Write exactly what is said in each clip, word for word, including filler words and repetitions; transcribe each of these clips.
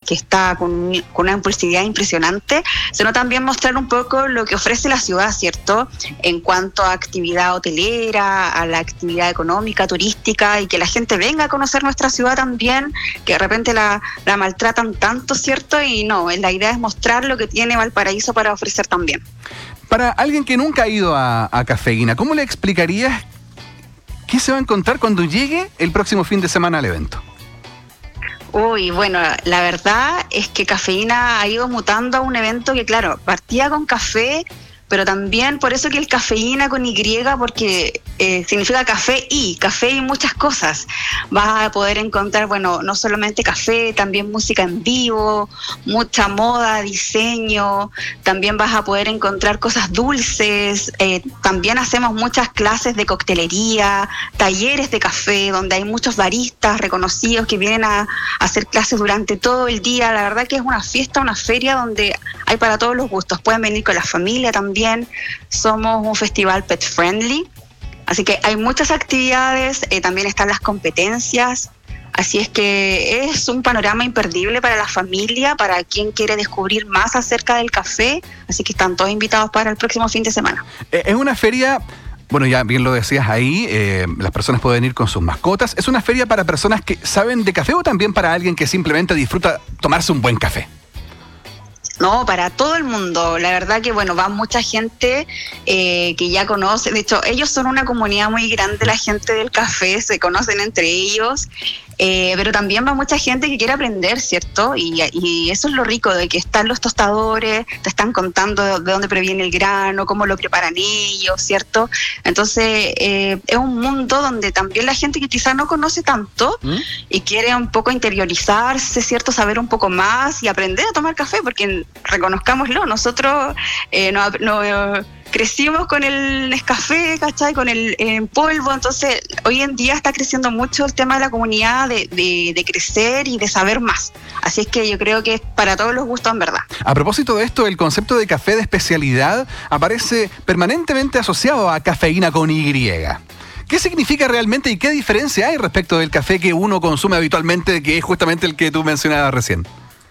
que está con, con una impulsividad impresionante, sino también mostrar un poco lo que ofrece la ciudad, ¿cierto? En cuanto a actividad hotelera, a la actividad económica, turística, y que la gente venga a conocer nuestra ciudad también, que de repente la, la maltratan tanto, ¿cierto? Y no, la idea es mostrar lo que tiene Valparaíso para ofrecer también. Para alguien que nunca ha ido a, a Cafeína, ¿cómo le explicarías qué se va a encontrar cuando llegue el próximo fin de semana al evento? Uy, bueno, la verdad es que Cafeína ha ido mutando a un evento que, claro, partía con café, pero también por eso que el Cafeína con Y, porque eh, significa café y, café y muchas cosas. Vas a poder encontrar, bueno, no solamente café, también música en vivo, mucha moda, diseño, también vas a poder encontrar cosas dulces, eh, también hacemos muchas clases de coctelería, talleres de café, donde hay muchos baristas reconocidos que vienen a, a hacer clases durante todo el día. La verdad que es una fiesta, una feria donde hay para todos los gustos. Pueden venir con la familia también. Somos un festival pet friendly, así que hay muchas actividades, eh, también están las competencias, así es que es un panorama imperdible para la familia, para quien quiere descubrir más acerca del café, así que están todos invitados para el próximo fin de semana. Es una feria, bueno, ya bien lo decías ahí, eh, las personas pueden ir con sus mascotas. ¿Es una feria para personas que saben de café o también para alguien que simplemente disfruta tomarse un buen café? No, para todo el mundo. La verdad que, bueno, va mucha gente eh, que ya conoce. De hecho, ellos son una comunidad muy grande, la gente del café, se conocen entre ellos. Eh, pero también va mucha gente que quiere aprender, ¿cierto? Y, y eso es lo rico, de que están los tostadores, te están contando de, de dónde proviene el grano, cómo lo preparan ellos, ¿cierto? Entonces, eh, es un mundo donde también la gente que quizás no conoce tanto ¿Mm? y quiere un poco interiorizarse, ¿cierto? Saber un poco más y aprender a tomar café, porque reconozcámoslo, nosotros eh, no... no crecimos con el Nescafé, ¿cachai? Con el en polvo, entonces hoy en día está creciendo mucho el tema de la comunidad de, de, de crecer y de saber más. Así es que yo creo que es para todos los gustos en verdad. A propósito de esto, el concepto de café de especialidad aparece permanentemente asociado a Cafeína con Y. ¿Qué significa realmente y qué diferencia hay respecto del café que uno consume habitualmente, que es justamente el que tú mencionabas recién?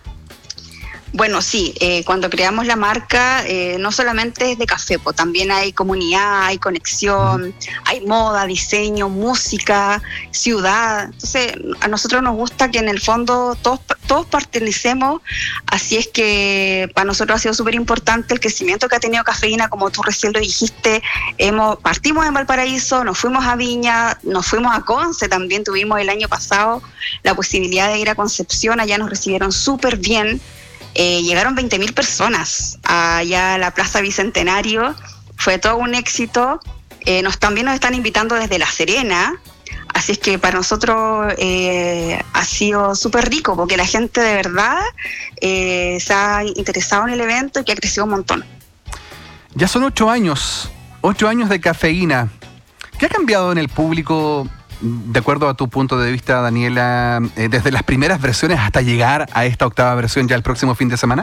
Bueno, sí, eh, cuando creamos la marca eh, no solamente es de café, pues también hay comunidad, hay conexión, hay moda, diseño, música, ciudad. Entonces a nosotros nos gusta que en el fondo todos, todos pertenecemos, así es que para nosotros ha sido súper importante el crecimiento que ha tenido Cafeína, como tú recién lo dijiste. Hemos, partimos en Valparaíso, nos fuimos a Viña, nos fuimos a Conce, también tuvimos el año pasado la posibilidad de ir a Concepción, allá nos recibieron súper bien. Eh, llegaron veinte mil personas allá a la Plaza Bicentenario, fue todo un éxito. Eh, nos, también nos están invitando desde La Serena, así es que para nosotros eh, ha sido súper rico, porque la gente de verdad eh, se ha interesado en el evento y que ha crecido un montón. Ya son ocho años, ocho años de Cafeína. ¿Qué ha cambiado en el público? De acuerdo a tu punto de vista, Daniela, eh, desde las primeras versiones hasta llegar a esta octava versión ya el próximo fin de semana.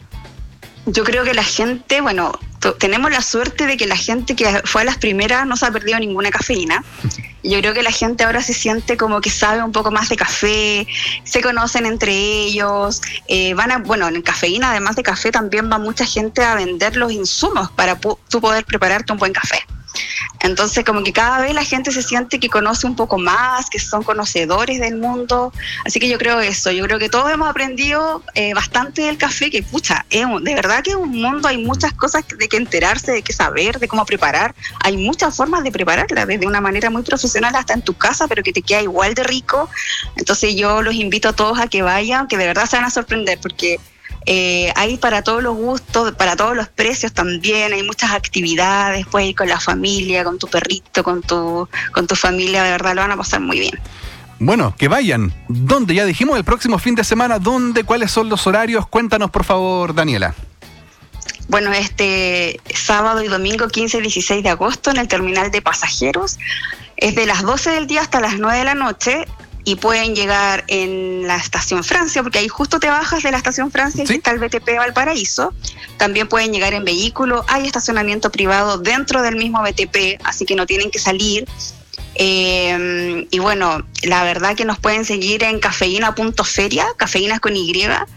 Yo creo que la gente, bueno, t- tenemos la suerte de que la gente que fue a las primeras no se ha perdido ninguna cafeína. Yo creo que la gente ahora se siente como que sabe un poco más de café, se conocen entre ellos, eh, van a, bueno, en Cafeína, además de café, también va mucha gente a vender los insumos para pu- tú poder prepararte un buen café. Entonces como que cada vez la gente se siente que conoce un poco más, que son conocedores del mundo, así que yo creo eso, yo creo que todos hemos aprendido eh, bastante del café, que pucha, es un, de verdad que es un mundo, hay muchas cosas de que enterarse, de que saber, de cómo preparar, hay muchas formas de prepararla, desde una manera muy profesional hasta en tu casa, pero que te queda igual de rico. Entonces yo los invito a todos a que vayan, que de verdad se van a sorprender, porque Eh, hay para todos los gustos, para todos los precios también, hay muchas actividades, puedes ir con la familia, con tu perrito, con tu, con tu familia, de verdad lo van a pasar muy bien. Bueno, que vayan. ¿Dónde? Ya dijimos el próximo fin de semana, ¿dónde? ¿Cuáles son los horarios? Cuéntanos por favor, Daniela. Bueno, este sábado y domingo quince y dieciséis de agosto en el terminal de pasajeros, es de las doce del día hasta las nueve de la noche. Y pueden llegar en la Estación Francia, porque ahí justo te bajas de la Estación Francia y ¿sí? está el B T P Valparaíso. También pueden llegar en vehículo, hay estacionamiento privado dentro del mismo B T P, así que no tienen que salir. Eh, y bueno, la verdad que nos pueden seguir en cafeína punto feria, cafeínas con Y,